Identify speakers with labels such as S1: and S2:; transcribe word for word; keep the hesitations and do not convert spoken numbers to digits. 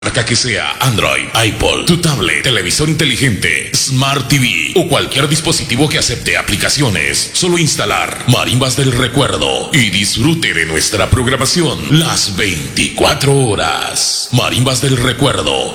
S1: marca que sea Android, iPod, tu tablet, televisor inteligente, Smart T V o cualquier dispositivo que acepte aplicaciones. Solo instalar Marimbas del Recuerdo y disfrute de nuestra programación las veinticuatro horas. Marimbas del Recuerdo.